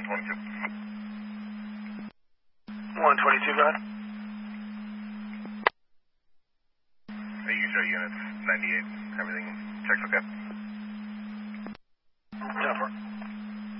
122. 122, go ahead. You can show units 98, everything checks okay.